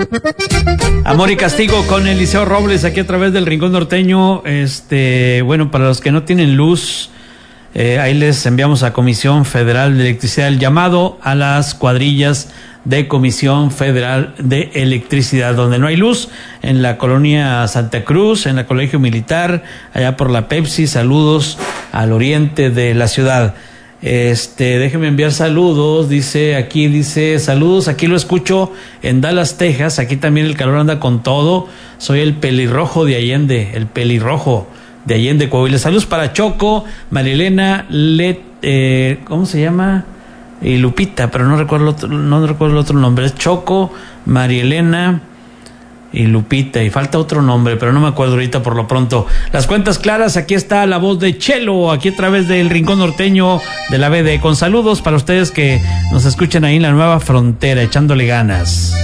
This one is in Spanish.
Amor y Castigo con Eliseo Robles aquí a través del Rincón Norteño. Bueno, para los que no tienen luz, ahí les enviamos a Comisión Federal de Electricidad el llamado a las cuadrillas de Comisión Federal de Electricidad, donde no hay luz, en la colonia Santa Cruz, en el Colegio Militar, allá por la Pepsi. Saludos al oriente de la ciudad. Déjeme enviar saludos, dice saludos, aquí lo escucho en Dallas, Texas, aquí también el calor anda con todo. Soy el pelirrojo de Allende, Coahuila. Saludos para Choco, Marielena, ¿cómo se llama? Y Lupita, pero no recuerdo el otro nombre. Es Choco, Marielena y Lupita, y falta otro nombre, pero no me acuerdo ahorita por lo pronto. Las cuentas claras, aquí está la voz de Chelo, aquí a través del Rincón Norteño de la BD, con saludos para ustedes que nos escuchan ahí en la Nueva Frontera, echándole ganas.